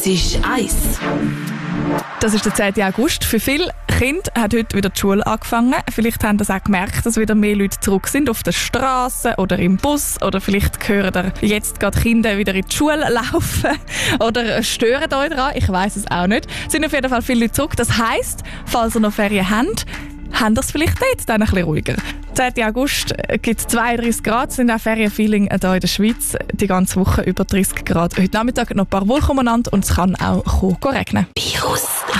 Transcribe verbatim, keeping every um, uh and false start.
Es ist eins. Das ist der zehnten August. Für viele Kinder hat heute wieder die Schule angefangen. Vielleicht haben das auch gemerkt, dass wieder mehr Leute zurück sind auf der Straße oder im Bus. Oder vielleicht hören ihr jetzt gerade Kinder wieder in die Schule laufen. Oder stören euch daran. Ich weiss es auch nicht. Es sind auf jeden Fall viele Leute zurück. Das heisst, falls ihr noch Ferien habt, habt ihr es vielleicht jetzt dann ein bisschen ruhiger. zehnten August gibt es zweiunddreißig Grad, es sind auch Ferienfeeling hier in der Schweiz. Die ganze Woche über dreißig Grad. Heute Nachmittag noch ein paar Wolken umeinander und es kann auch kommen, regnen. Virus